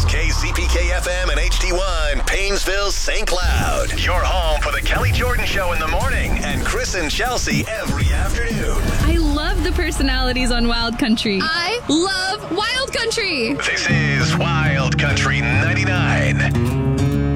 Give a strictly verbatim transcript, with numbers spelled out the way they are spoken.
is K Z P K F M and H D one, Paynesville, Saint Cloud. Your home for the Kelly Jordan Show in the morning and Chris and Chelsea every afternoon. I love the personalities on Wild Country. I love Wild Country. This is Wild Country ninety-nine.